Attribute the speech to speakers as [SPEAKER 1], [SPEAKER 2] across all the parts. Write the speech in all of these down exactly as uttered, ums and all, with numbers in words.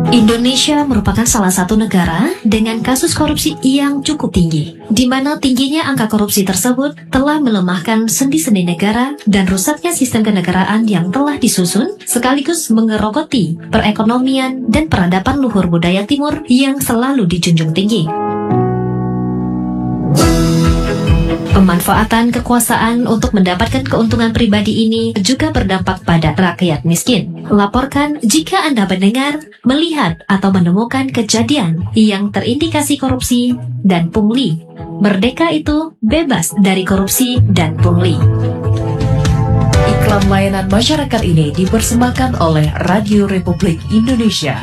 [SPEAKER 1] Indonesia merupakan salah satu negara dengan kasus korupsi yang cukup tinggi, di mana tingginya angka korupsi tersebut telah melemahkan sendi-sendi negara dan rusaknya sistem kenegaraan yang telah disusun, sekaligus mengerogoti perekonomian dan peradaban luhur budaya timur yang selalu dijunjung tinggi. Pemanfaatan kekuasaan untuk mendapatkan keuntungan pribadi ini juga berdampak pada rakyat miskin. Laporkan jika Anda mendengar, melihat, atau menemukan kejadian yang terindikasi korupsi dan pungli. Merdeka itu bebas dari korupsi dan pungli.
[SPEAKER 2] Iklan layanan masyarakat ini dipersembahkan oleh Radio Republik Indonesia.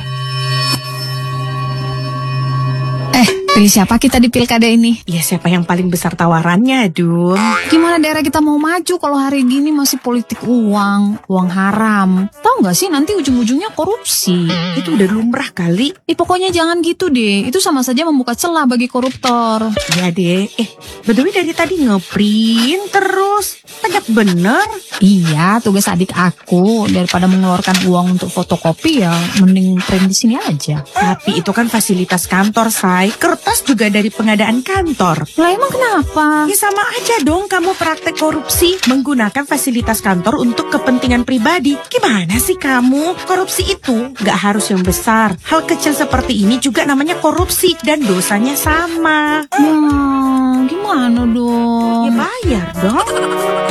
[SPEAKER 3] Pilih siapa kita di pilkada ini?
[SPEAKER 4] Ya siapa yang paling besar tawarannya, Dun?
[SPEAKER 3] Gimana daerah kita mau maju kalau hari gini masih politik uang, uang haram? Tahu nggak sih nanti ujung-ujungnya korupsi?
[SPEAKER 4] Itu udah lumrah kali.
[SPEAKER 3] Eh pokoknya jangan gitu deh, itu sama saja membuka celah bagi koruptor.
[SPEAKER 4] Ya deh, eh betul dari tadi ngeprint terus, banyak bener.
[SPEAKER 3] Iya, tugas adik aku daripada mengeluarkan uang untuk fotokopi ya, mending print di sini aja.
[SPEAKER 4] Tapi itu kan fasilitas kantor, say. Kertas juga dari pengadaan kantor.
[SPEAKER 3] Lah emang kenapa?
[SPEAKER 4] Ya sama aja dong kamu praktek korupsi menggunakan fasilitas kantor untuk kepentingan pribadi. Gimana sih kamu? Korupsi itu gak harus yang besar. Hal kecil seperti ini juga namanya korupsi dan dosanya sama.
[SPEAKER 3] Hmm, gimana dong?
[SPEAKER 4] Ya bayar dong.